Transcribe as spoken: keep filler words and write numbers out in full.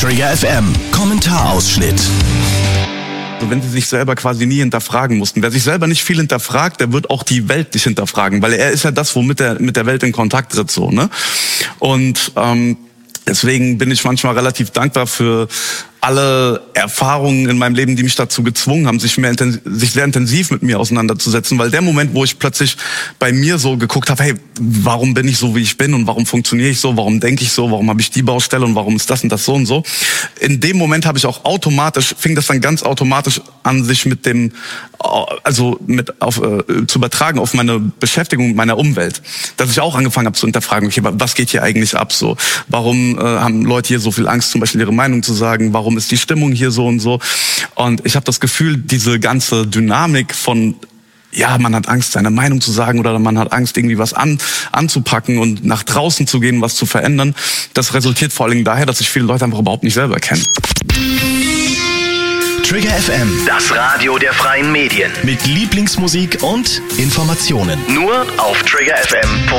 Trigger F M, Kommentarausschnitt. Wenn sie sich selber quasi nie hinterfragen mussten. Wer sich selber nicht viel hinterfragt, der wird auch die Welt nicht hinterfragen, weil er ist ja das, womit er mit der Welt in Kontakt tritt, so, ne? Und ähm, deswegen bin ich manchmal relativ dankbar für alle Erfahrungen in meinem Leben, die mich dazu gezwungen haben, sich mehr intensiv, sich sehr intensiv mit mir auseinanderzusetzen, weil der Moment, wo ich plötzlich bei mir so geguckt habe, hey, warum bin ich so, wie ich bin und warum funktioniere ich so, warum denke ich so, warum habe ich die Baustelle und warum ist das und das so und so. In dem Moment habe ich auch automatisch, fing das dann ganz automatisch an, sich mit dem, also mit auf äh, zu übertragen auf meine Beschäftigung mit meiner Umwelt, dass ich auch angefangen habe zu hinterfragen, okay, was geht hier eigentlich ab so? Warum äh, haben Leute hier so viel Angst, zum Beispiel ihre Meinung zu sagen? Warum ist die Stimmung hier so und so? Und ich habe das Gefühl, diese ganze Dynamik von, ja, man hat Angst, seine Meinung zu sagen oder man hat Angst, irgendwie was an, anzupacken und nach draußen zu gehen, was zu verändern, das resultiert vor allem daher, dass sich viele Leute einfach überhaupt nicht selber kennen. Trigger F M, Das Radio der freien Medien. mit Lieblingsmusik und Informationen. Nur auf trigger f m punkt